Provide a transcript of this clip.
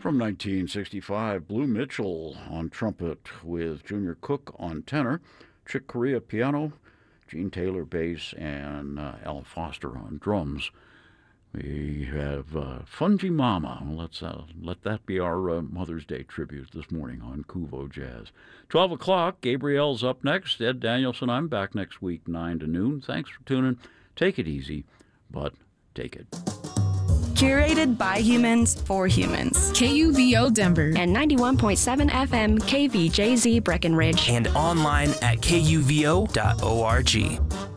From 1965, Blue Mitchell on trumpet with Junior Cook on tenor, Chick Corea piano, Gene Taylor bass, and Al Foster on drums. We have Fungi Mama. Let's let that be our Mother's Day tribute this morning on Kuvo Jazz. 12 o'clock, Gabrielle's up next. Ed Danielson, I'm back next week, 9 to noon. Thanks for tuning. Take it easy, but take it. Curated by humans for humans. KUVO Denver. And 91.7 FM KVJZ Breckenridge. And online at kuvo.org.